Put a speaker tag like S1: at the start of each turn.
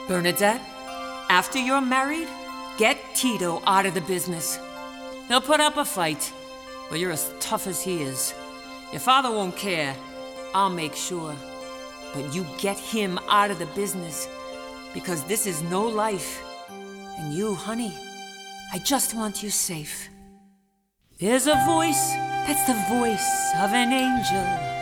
S1: Bernadette, after you're married, get Tito out of the business. He'll put up a fight, but you're as tough as he is. Your father won't care. I'll make sure. But you get him out of the business, because this is no life. And you, honey, I just want you safe. There's a voice, that's the voice of an angel.